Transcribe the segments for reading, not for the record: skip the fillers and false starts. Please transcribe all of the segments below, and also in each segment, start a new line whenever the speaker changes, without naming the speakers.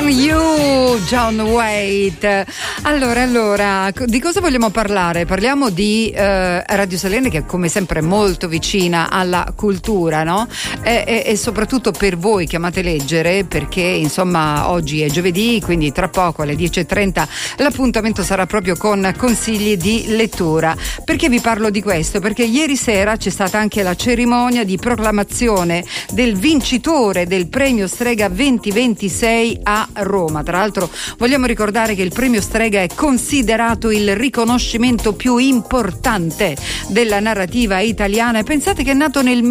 You, John Waite. Allora, di cosa vogliamo parlare? Parliamo di Radio Salerne, che è come sempre molto vicina alla cultura, no? E soprattutto per voi che amate leggere, perché insomma oggi è giovedì, quindi tra poco alle 10:30 l'appuntamento sarà proprio con consigli di lettura. Perché vi parlo di questo? Perché ieri sera c'è stata anche la cerimonia di proclamazione del vincitore del premio Strega 2026 a Roma. Tra l'altro vogliamo ricordare che il premio Strega è considerato il riconoscimento più importante della narrativa italiana, e pensate che è nato nel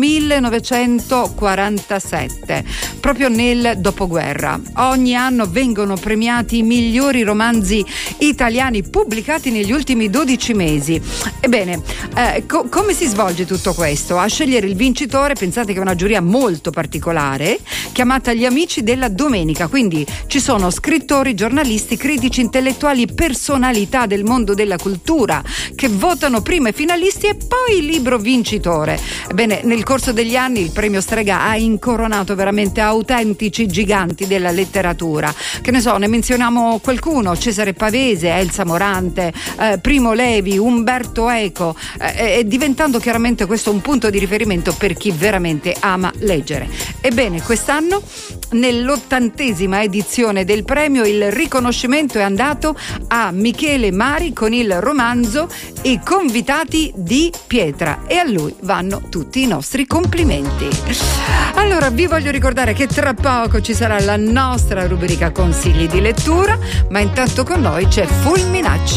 1947, proprio nel dopoguerra. Ogni anno vengono premiati i migliori romanzi italiani pubblicati negli ultimi 12 mesi. Ebbene, come si svolge tutto questo? A scegliere il vincitore, pensate che è una giuria molto particolare, chiamata gli Amici della Domenica. Quindi ci sono scrittori, giornalisti, critici, intellettuali, personalità del mondo della cultura che votano prima i finalisti e poi il libro vincitore. Ebbene, nel corso degli anni il premio Strega ha incoronato veramente autentici giganti della letteratura. Che ne so, ne menzioniamo qualcuno: Cesare Pavese, Elsa Morante, Primo Levi, Umberto Eco, diventando chiaramente questo un punto di riferimento per chi veramente ama leggere. Ebbene, quest'anno, nell'80ª edizione del premio, il riconoscimento è andato a Michele Mari con il romanzo I convitati di pietra, e a lui vanno tutti i nostri complimenti. Allora, vi voglio ricordare che tra poco ci sarà la nostra rubrica consigli di lettura, ma intanto con noi c'è Fulminacci.